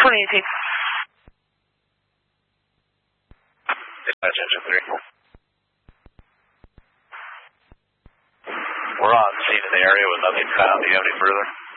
Tony ET. Dispatch engine 3. We're on scene in the area with nothing found. Do you have any further?